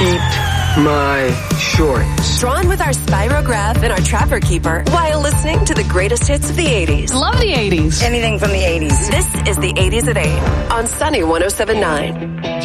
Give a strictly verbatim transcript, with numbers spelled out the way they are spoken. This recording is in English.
eat my shorts. Drawn with our Spirograph and our Trapper Keeper while listening to the greatest hits of the eighties. Love the eighties. Anything from the eighties. This is the eighties at eight on Sunny one oh seven point nine.